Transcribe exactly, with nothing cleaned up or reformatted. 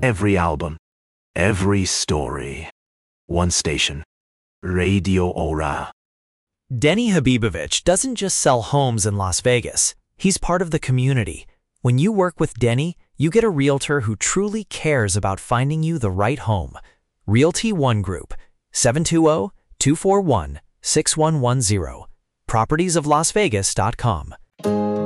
Every album, every story. One station. Radio Aura. Denny Habibovich doesn't just sell homes in Las Vegas. He's part of the community. When you work with Denny, you get a realtor who truly cares about finding you the right home. Realty One Group, seven two zero, two four one, six one one zero. properties of las vegas dot com.